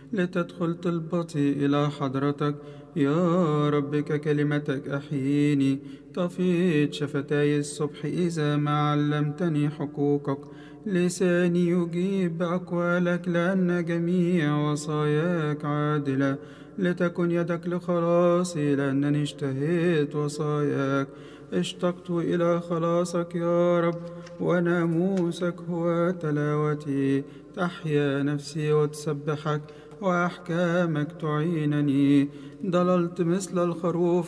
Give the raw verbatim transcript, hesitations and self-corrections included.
لتدخل طلبتي إلى حضرتك. يا رب ككلمتك أحييني، طفيت شفتاي الصبح إذا ما علمتني حقوقك. لساني يجيب بأقوالك لأن جميع وصاياك عادلة. لتكن يدك لخلاصي لأنني اشتهيت وصاياك. اشتقت إلى خلاصك يا رب، وناموسك هو تلاوتي. تحيا نفسي وتسبحك، وأحكامك تعينني. ضللت مثل الخروف